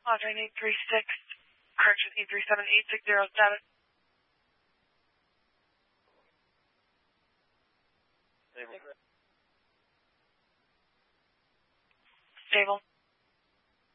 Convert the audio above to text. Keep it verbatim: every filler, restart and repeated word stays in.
Audrey eight three six, correction eight three seven eight six zero status. Stable. Stable.